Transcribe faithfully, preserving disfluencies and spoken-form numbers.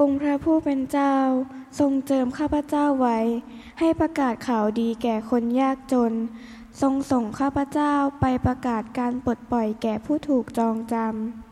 องค์พระผู้เป็นเจ้าทรงเจิมข้าพเจ้าไว้ให้ประกาศข่าวดีแก่คนยากจนทรงส่งข้าพเจ้าไปประกาศการปลดปล่อยแก่ผู้ถูกจองจำ